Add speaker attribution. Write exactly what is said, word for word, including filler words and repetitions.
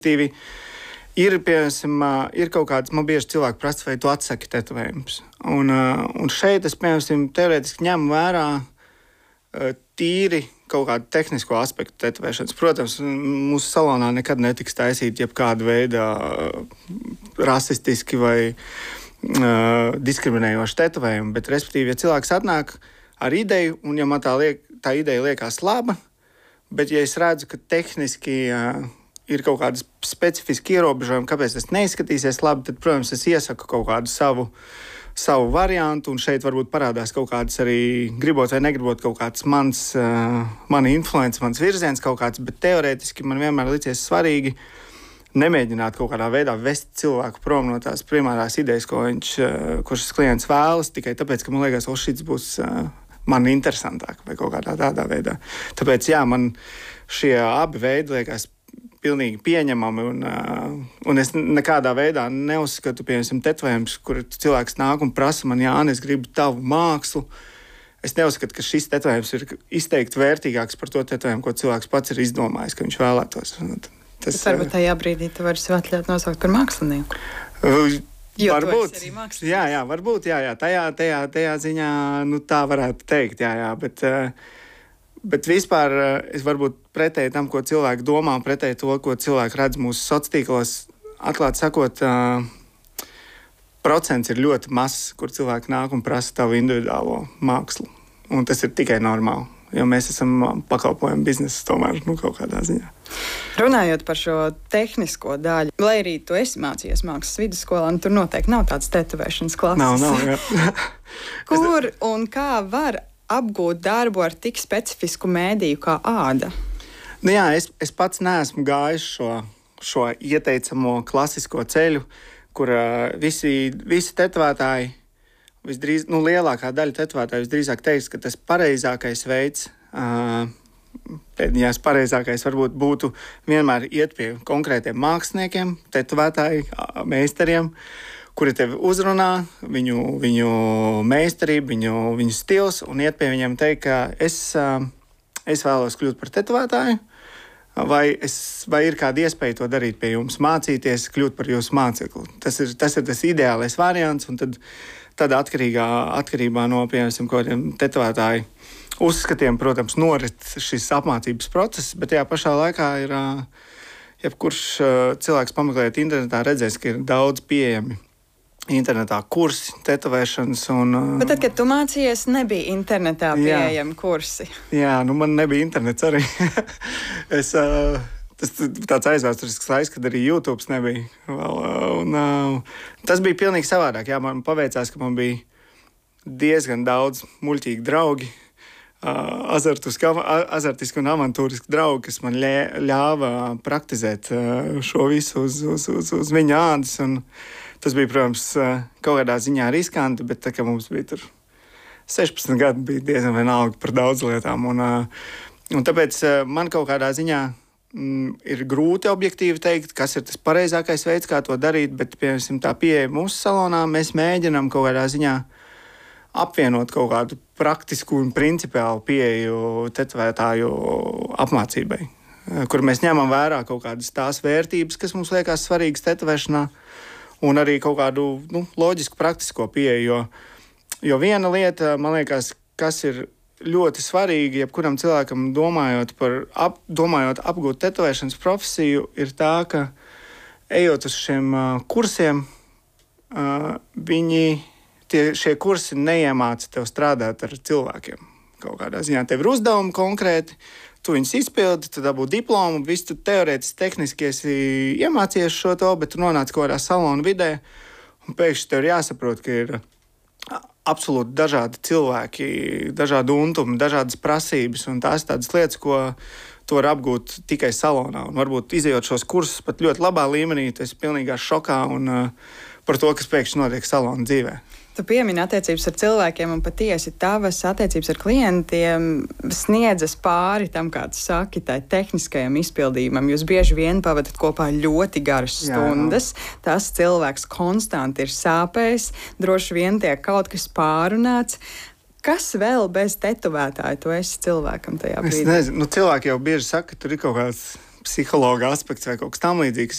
Speaker 1: Tīvi ir, piemēram, ir kaut kāds, man bieži cilvēki prasa, vai tu atsaki tetovējumus. Un, un šeit es, piemēram, teorētiski ņemu vērā tīri kaut kādu tehnisko aspektu tetovēšanas. Protams, mūsu salonā nekad netiks taisīt jebkāda veida rasistiski vai uh, diskriminējoši tetovējumi, bet, respektīvi, ja cilvēks atnāk ar ideju, un ja man tā, liek, tā ideja liekas laba, bet ja es redzu, ka tehniski uh, ir kaut kādas specifiski ierobežojumi, kāpēc tas neizskatīsies labi, tad, protams, es iesaku kaut kādu savu, savu variantu, un šeit varbūt parādās kaut kāds arī, gribot vai negribot, kaut kāds mans, uh, mani influence, mans virziens kaut kāds, bet teorētiski man vienmēr licies svarīgi nemēģināt kaut kādā veidā vest cilvēku prom no tās primārās idejas, ko viņš, uh, kurš klients vēlas, tikai tāpēc, ka man liekas, o, šis būs uh, man interesantāk vai kaut kādā tādā veidā. Tāpēc, jā, man šie abi veidi liekas pilnīgi pieņemami, un, uh, un es nekādā veidā neuzskatu, piemēram, tetovējums, kur cilvēks nāk un prasa man, Jāni, es gribu tavu mākslu. Es neuzskatu, ka šis tetovējums ir izteikti vērtīgāks par to tetovējumu, ko cilvēks pats ir izdomājis, ka viņš vēlētos.
Speaker 2: Tas, tas varbūt tajā brīdī tu vari sev atļaut nosaukt par mākslinieku.
Speaker 1: Uh,
Speaker 2: Jo
Speaker 1: varbūt,
Speaker 2: tu esi arī mākslinieks.
Speaker 1: Jā, jā, varbūt, jā, jā, tajā, tajā, tajā ziņā, nu tā varētu teikt, jā, jā, bet... Uh, Bet vispār es varbūt pretēji tam, ko cilvēki domā, pretēji to, ko cilvēki redz mūsu sociālos tīklos, atklāti sakot, uh, procents ir ļoti mazs, kur cilvēki nāk un prasa tavu individuālo mākslu. Un tas ir tikai normāli, jo mēs esam pakalpojumu biznesa tomēr, nu, kaut kādā ziņā.
Speaker 2: Runājot par šo tehnisko daļu, lai arī tu esi mācījies mākslas vidusskolā, nu, tur noteikti nav tādas tetovēšanas klases.
Speaker 1: Nav, nav, jā.
Speaker 2: Kur un kā var apgūt darbu ar tik specifisku mēdīju kā āda?
Speaker 1: Nu jā, es, es pats neesmu gājis šo, šo ieteicamo klasisko ceļu, kur uh, visi, visi tetovētāji, visdrīz, nu, lielākā daļa tetovētāji visdrīzāk teiks, ka tas pareizākais veids, uh, pēdējās pareizākais varbūt būtu vienmēr iet pie konkrētiem māksliniekiem, tetovētāji, meistariem, kuri tevi uzrunā, viņu, viņu meistarību, viņu, viņu stils, un iet pie viņiem teikt, ka es, es vēlos kļūt par tetovētāju, vai, es, vai ir kāda iespēja to darīt pie jums, mācīties, kļūt par jūsu mācekli. Tas ir tas, ir tas ideālais variants, un tad, tad atkarīgā, atkarībā no, piemēram, kādiem tetovētāju uzskatiem, protams, norit šis apmācības process, bet tajā pašā laikā ir, jebkurš cilvēks pameklēt internetā, redzēs, ka ir daudz pieejami internetā kursi, tetovēšanas. Un,
Speaker 2: Bet tad, kad tu mācījies, nebija internetā pieejami kursi.
Speaker 1: Jā, nu man nebija internets arī. es, tas tāds aizvēsturisks laiks, kad arī YouTube nebija. Vēl, un, tas bija pilnīgi savādāk. Jā, man paveicās, ka man bija diezgan daudz muļķīgi draugi, azartiski, azartiski un avantūriski draugi, kas man ļāva praktizēt šo visu uz, uz, uz, uz viņa ādas. Un tas bija, protams, kaut kādā ziņā riskanti, bet tā kā mums bija tur sešpadsmit gadi, bija diezgan vienalga par daudz lietām. Un, un tāpēc man kaut kādā ziņā m, ir grūti objektīvi teikt, kas ir tas pareizākais veids, kā to darīt, bet, piemēram, tā pieeja mūsu salonā, mēs mēģinām kaut kādā ziņā apvienot kaut kādu praktisku un principiālu pieeju tetovētāju apmācībai, kur mēs ņemam vērā kaut kādas tās vērtības, kas mums liekas svarīgas tetovēšanā, un arī kaut kādu nu, loģisku, praktisko pieeju. Jo, jo viena lieta, man liekas, kas ir ļoti svarīga, jebkuram cilvēkam domājot par ap, domājot apgūt tetovēšanas profesiju, ir tā, ka ejot uz šiem uh, kursiem, uh, viņi, tie, šie kursi neiemāca tev strādāt ar cilvēkiem. Kaut kādā ziņā tev ir uzdevumi konkrēti, tu viņus izpildi, tu dabū diplomu, visu tu teorētiski, tehniski esi iemācījies šo to, bet tu nonāc kaut kādā salonu vidē, un pēkšņi tev ir jāsaprot, ka ir absolūti dažādi cilvēki, dažādi untumi, dažādas prasības, un tās tādas lietas, ko tu vari apgūt tikai salonā. Un varbūt izejot šos kursus pat ļoti labā līmenī, tu esi pilnīgā šokā un, uh, par to, kas pēkšņi notiek salonu dzīvē.
Speaker 2: Tu piemini attiecības ar cilvēkiem, un patiesi tavas attiecības ar klientiem sniedzas pāri tam, kā tu saki, tai tehniskajam izpildījumam. Jūs bieži vien pavadat kopā ļoti garas stundas. Jā. Tas cilvēks konstanti ir sāpējis, droši vien tiek kaut kas pārunāts. Kas vēl bez tetovētāja tu esi cilvēkam tajā brīdī?
Speaker 1: Es nezinu, nu, cilvēki jau bieži saka, ka tur ir kaut kāds psihologa aspekts vai kaut kas tamlīdzīgs.